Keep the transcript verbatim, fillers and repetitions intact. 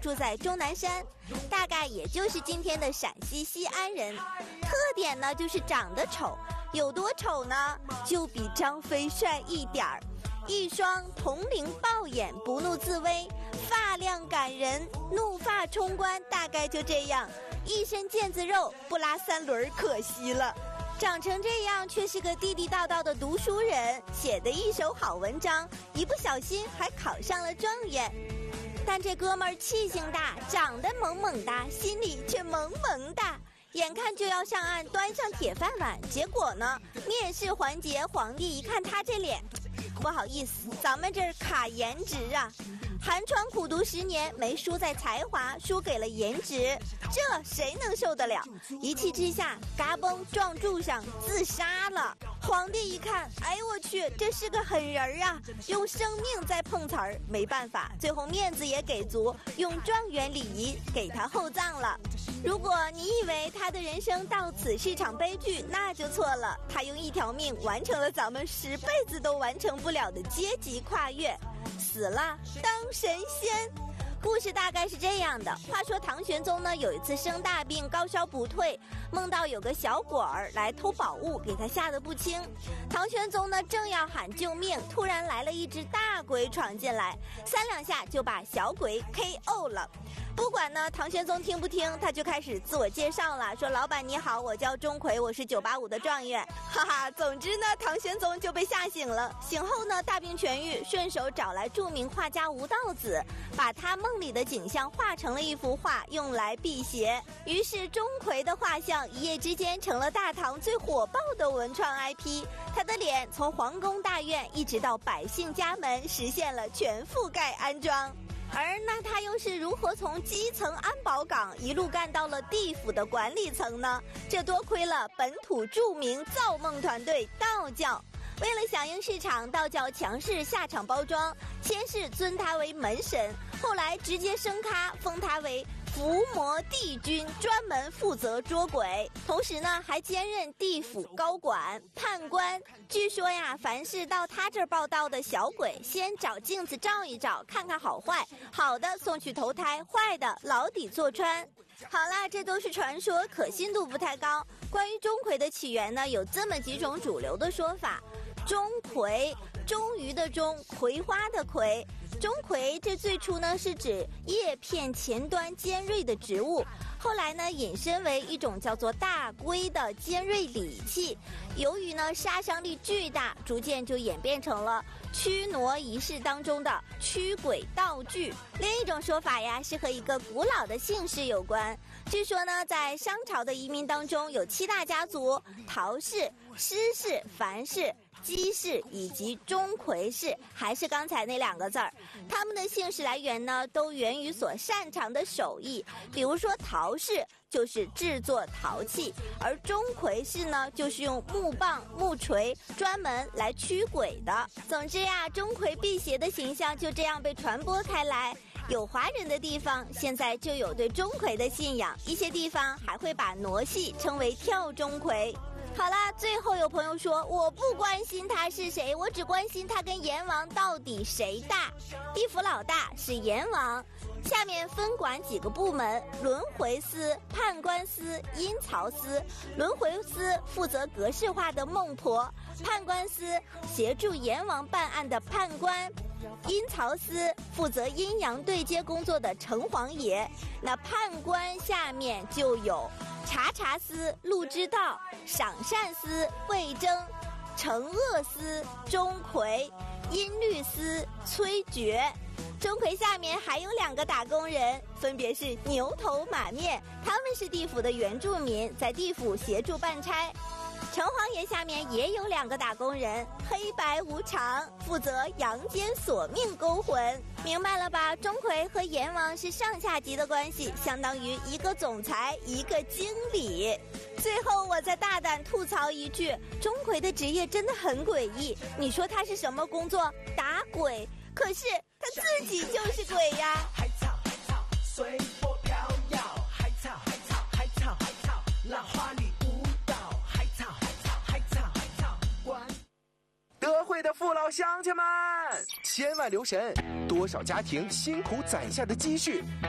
住在终南山，大概也就是今天的陕西西安人。特点呢就是长得丑，有多丑呢？就比张飞帅一点儿。一双铜铃豹眼，不怒自威，发量感人，怒发冲冠，大概就这样。一身腱子肉，不拉三轮可惜了。长成这样，却是个地地道道的读书人，写的一手好文章，一不小心还考上了状元。但这哥们儿气性大，长得猛猛哒，心里却萌萌哒。眼看就要上岸端上铁饭碗，结果呢，面试环节，皇帝一看他这脸，不好意思，咱们这儿卡颜值啊。寒窗苦读十年，没输在才华，输给了颜值，这谁能受得了？一气之下，嘎嘣撞柱上自杀了。皇帝一看，哎呦我去，这是个狠人啊，用生命在碰瓷儿，没办法，最后面子也给足，用状元礼仪给他厚葬了。如果你以为他的人生到此是场悲剧，那就错了。他用一条命完成了咱们十辈子都完成不了的阶级跨越，死了当神仙。故事大概是这样的，话说唐玄宗呢有一次生大病，高烧不退，梦到有个小鬼儿来偷宝物，给他吓得不轻。唐玄宗呢正要喊救命，突然来了一只大鬼闯进来，三两下就把小鬼 K O 了。不管呢唐玄宗听不听，他就开始自我介绍了，说老板你好，我叫钟馗，我是九八五的状元，哈哈。总之呢唐玄宗就被吓醒了，醒后呢大病痊愈，顺手找来著名画家吴道子，把他梦里的景象画成了一幅画，用来辟邪。于是钟馗的画像一夜之间成了大唐最火爆的文创 I P， 他的脸从皇宫大院一直到百姓家门，实现了全覆盖安装。而那他又是如何从基层安保岗一路干到了地府的管理层呢？这多亏了本土著名造梦团队道教。为了响应市场，道教强势下场包装，先是尊他为门神，后来直接升咖封他为伏魔帝君，专门负责捉鬼，同时呢还兼任地府高管判官。据说呀，凡是到他这儿报道的小鬼，先找镜子照一照，看看好坏，好的送去投胎，坏的牢底坐穿。好啦，这都是传说，可信度不太高。关于钟馗的起源呢，有这么几种主流的说法。钟馗，终于的钟，葵花的葵。钟馗这最初呢是指叶片前端尖锐的植物，后来呢引申为一种叫做大龟的尖锐利器，由于呢杀伤力巨大，逐渐就演变成了驱挪仪式当中的驱鬼道具。另一种说法呀是和一个古老的姓氏有关，据说呢在商朝的移民当中有七大家族，陶氏、施氏、樊氏、姬氏以及钟馗氏，还是刚才那两个字儿。他们的姓氏来源呢都源于所擅长的手艺，比如说陶氏就是制作陶器，而钟馗氏呢就是用木棒木锤专门来驱鬼的。总之呀，钟馗辟邪的形象就这样被传播开来，有华人的地方现在就有对钟馗的信仰，一些地方还会把傩戏称为跳钟馗。好啦，最后有朋友说我不关心他是谁，我只关心他跟阎王到底谁大。地府老大是阎王，下面分管几个部门：轮回司、判官司、阴曹司。轮回司负责格式化的孟婆，判官司协助阎王办案的判官，阴曹司负责阴阳对接工作的城隍爷。那判官下面就有察察司、陆之道、赏善司、魏征、惩恶司、钟馗、音律司、崔珏。钟馗下面还有两个打工人，分别是牛头马面，他们是地府的原住民，在地府协助办差。城隍爷下面也有两个打工人，黑白无常，负责阳间索命勾魂。明白了吧？钟馗和阎王是上下级的关系，相当于一个总裁一个经理。最后我再大胆吐槽一句，钟馗的职业真的很诡异，你说他是什么工作？打鬼，可是他自己就是鬼呀。海草海草随波飘摇，海草海草海草海草浪花里舞蹈，海草海草海草海草管。 德惠的父老乡亲们，千万留神，多少家庭辛苦攒下的积蓄